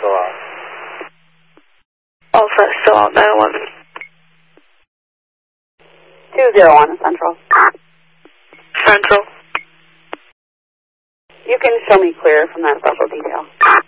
still out. Alpha, still out, 911. 201 Central. Central. You can show me clear from that special detail.